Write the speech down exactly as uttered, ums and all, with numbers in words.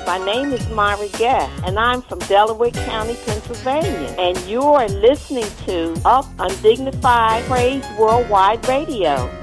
My name is Myra Guest, and I'm from Delaware County, Pennsylvania. And you're listening to Up Undignified Praise Worldwide Radio.